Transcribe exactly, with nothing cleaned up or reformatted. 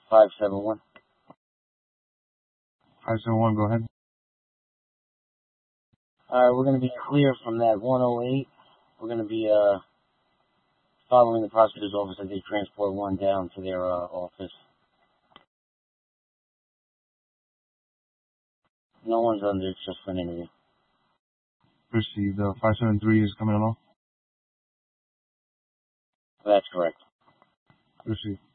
five seven one. five seven one, go ahead. Alright, we're going to be clear from that one oh eight. We're going to be uh, following the prosecutor's office as they transport one down to their uh, office. No one's under, it's just for an interview. Received. Uh, five seven three is coming along? That's correct. Received.